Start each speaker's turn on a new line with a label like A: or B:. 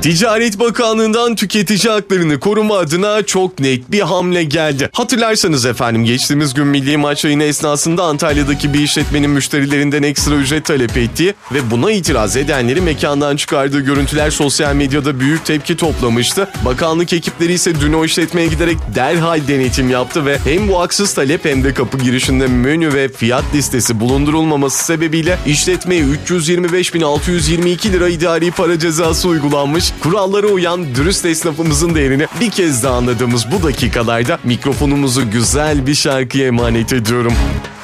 A: Ticaret Bakanlığı'ndan tüketici haklarını koruma adına çok net bir hamle geldi. Hatırlarsanız efendim geçtiğimiz gün milli maç yayını esnasında Antalya'daki bir işletmenin müşterilerinden ekstra ücret talep ettiği ve buna itiraz edenleri mekandan çıkardığı görüntüler sosyal medyada büyük tepki toplamıştı. Bakanlık ekipleri ise dün o işletmeye giderek derhal denetim yaptı ve hem bu haksız talep hem de kapı girişinde menü ve fiyat listesi bulundurulmaması sebebiyle işletmeye 325.622 lira idari para cezası uygulanmış. Kurallara uyan dürüst esnafımızın değerini bir kez daha anladığımız bu dakikalarda mikrofonumuzu güzel bir şarkıya emanet ediyorum.